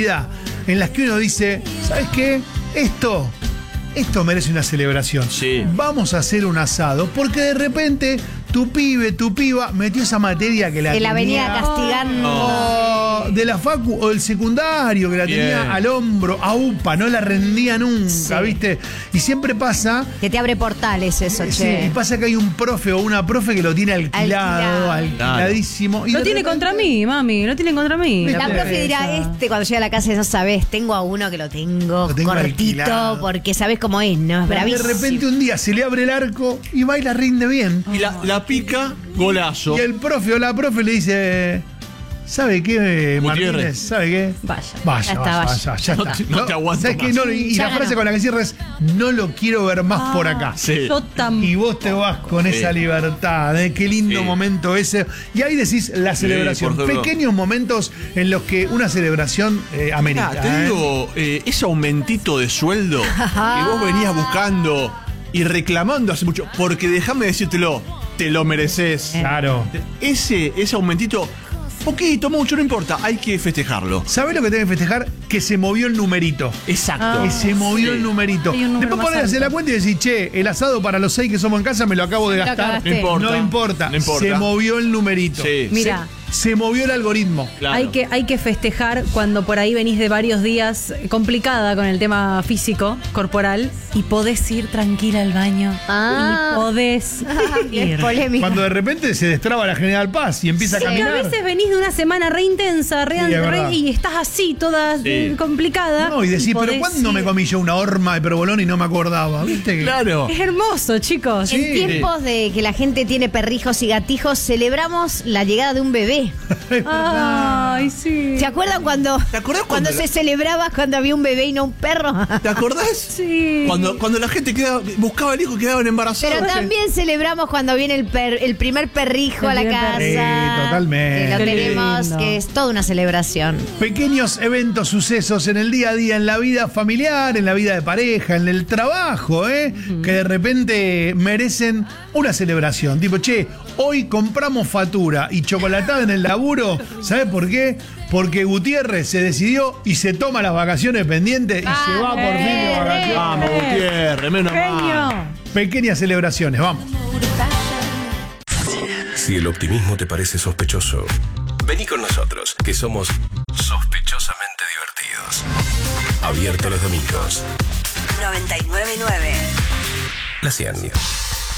vida en las que uno dice, ¿sabes qué? Esto merece una celebración. Sí. Vamos a hacer un asado, porque de repente tu pibe, tu piba metió esa materia que la Que la venía tenía castigando. o de la facu o del secundario, que la Bien. tenía al hombro, a UPA, no la rendía nunca, Sí. ¿viste? Y siempre pasa... Que te abre portales eso, Sí, che. y pasa que hay un profe o una profe que lo tiene alquilado, alquiladísimo. Y Lo de tiene repente- contra mí, mami. Lo tienen contra mí. La profe dirá, cuando llega a la casa, no sabes, tengo a uno que lo tengo Lo tengo cortito, alquilado. porque sabes cómo es, ¿no? Es De bravísimo. repente un día se le abre el arco y va y la rinde bien. Y la pica, golazo. Y el profe o la profe le dice, ¿sabe qué, Gutiérrez. Martínez? ¿Sabe qué? Vaya. Vaya, Ya está, vaya, vaya. vaya, ya No está. te- no te aguanto ¿Sabes qué? más. No, y Ya la frase ganó. con la que cierres, no lo quiero ver más por acá. Sí. Yo tampoco. Y vos te vas con esa libertad, qué lindo Sí. momento ese. Y ahí decís la celebración. por favor. Pequeños momentos en los que una celebración amerita. Te digo, ese aumentito de sueldo que vos venías buscando y reclamando hace mucho, porque déjame decírtelo, te lo mereces. Claro. Ese aumentito, poquito, mucho, no importa, hay que festejarlo. ¿Sabés lo que tenés que festejar? Que se movió el numerito. Exacto. Que se movió Sí. el numerito. Hay un número Después más ponés a hacer alto. la cuenta y decís, che, el asado para los 6 que somos en casa me lo acabo de Lo gastar. acabaste. No importa. No importa. No importa. Se movió el numerito. Sí. Mira. Se movió el algoritmo. Claro. Hay que festejar cuando por ahí venís de varios días complicada con el tema físico, corporal, y podés ir tranquila al baño. Ah. Y podés Es ir. polémico. Cuando de repente se destraba la General Paz y empieza a Sí, a caminar. veces venís de una semana re intensa, Sí, es verdad. y estás así, toda Sí. complicada. No, y decís, pero podés ¿cuándo me ir. comí yo una horma de provolone y no me acordaba? ¿Viste? Claro. Es hermoso, chicos. Sí. En tiempos de que la gente tiene perrijos y gatijos, celebramos la llegada de un bebé. Ay, sí. ¿Se acuerdan cuando, ¿Te acordás cuando cuando se celebraba cuando había un bebé y no un perro? ¿Te acordás? Sí. Cuando la gente buscaba el hijo, quedaban embarazados. Pero también celebramos cuando viene el primer perrijo a la primer casa. perrijo. Sí, totalmente. Que lo Qué tenemos, lindo. que es toda una celebración. Pequeños eventos, sucesos en el día a día, en la vida familiar, en la vida de pareja, en el trabajo, que de repente merecen una celebración. Tipo, che, hoy compramos factura y chocolatada en el laburo. ¿Sabes por qué? Porque Gutiérrez se decidió y se toma las vacaciones pendientes y se va por fin de vacaciones. Vamos, Gutiérrez, menos mal. Genio. Pequeñas celebraciones, vamos. Si el optimismo te parece sospechoso, vení con nosotros, que somos sospechosamente divertidos. Abierto los domingos. 999. La 100.